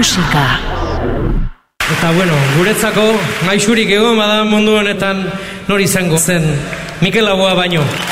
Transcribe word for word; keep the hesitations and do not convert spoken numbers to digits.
musika. Eta bueno, guretzako gaixurik egon bada mundu honetan nori izango zen Mikel Laboa baino.